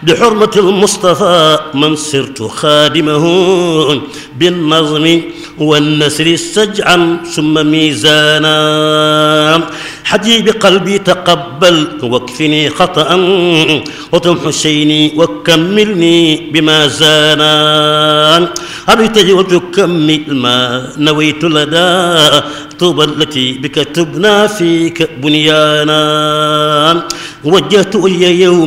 بحرمة المصطفى من صرت خادمه بالنظم والنسر سجعا ثم ميزانا. حجي بقلبي تقبل واكفني خطأ وتم حسيني وكملني بما زانا. أبتغي وتكمل ما نويت لدى طوبى التي بك تبنى فيك بنيانا. وجهت إلي يوم